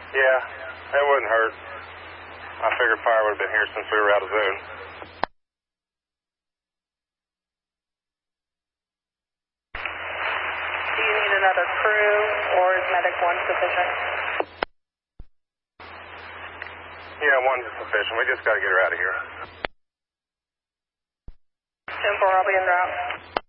Yeah, it wouldn't hurt. I figured fire would have been here since we were out of zone. Do you need another crew, or is Medic 1 sufficient? Yeah, one's sufficient. We just got to get her out of here. 10-4, I'll be en route.